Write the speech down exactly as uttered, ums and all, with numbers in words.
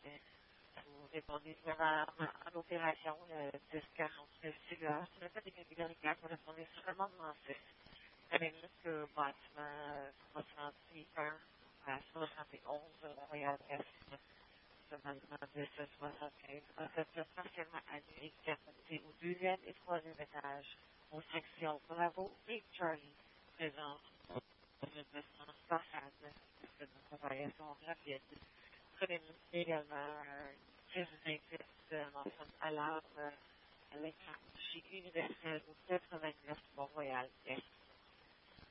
Vous répondez à, à l'opération euh, dix quarante-six cellulaires. On a fait des catégories quatre, on a répondé seulement dans six. Avec juste le bâtiment soixante-un à soixante et onze Montréal-Est, seulement dix à soixante-quinze, a fait partiellement annulé capacité au deuxième et troisième étage aux sections Bravo et Charlie, présente dans une distance passable de propagation rapide. Prenez-nous également une prise d'indice de mention alarme à l'écran chez Universel au quatre-vingt-neuf Mont-Royal-Est.